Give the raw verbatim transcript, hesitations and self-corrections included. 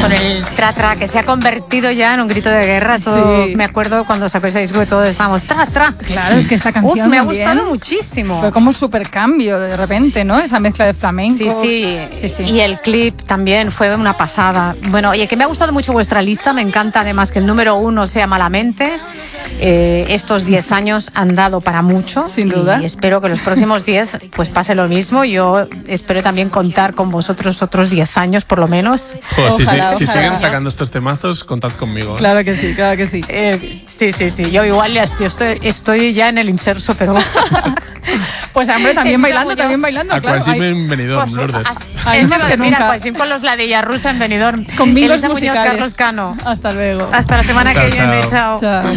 con el tra tra, que se ha convertido ya en un grito de guerra. Todo, sí. Me acuerdo cuando sacó ese disco que todos estábamos tra tra. Claro, es que esta canción Uf, me ha también gustado muchísimo. fue como un super cambio de repente, ¿no? Esa mezcla de flamenco. Sí, sí, sí, sí. Y el clip también fue una pasada. Bueno, oye, que me ha gustado mucho vuestra lista. Me encanta además que el número uno sea Malamente. Eh, estos diez años han dado para mucho. Sin duda. Y espero que los próximos diez pues pase lo mismo. Yo espero también contar con vosotros otros diez años por lo menos. Pues si, Ojalá, si, si ojalá. siguen sacando estos temazos, contad conmigo. ¿eh? Claro que sí, claro que sí. Eh, sí, sí, sí. Yo igual ya estoy, estoy, estoy ya en el inserso, pero... Pues hombre, también Esa bailando, yo. también bailando, A claro. Quasim Hay- en Benidorm, Lourdes. Ahí Eso más iba a que decir, nunca. a Quasim con los ladillas rusa en Benidorm. Con bingos Elisa Muñoz, musicales. Carlos Cano. Hasta luego. Hasta la semana Chao, que viene, chao. chao. Chao.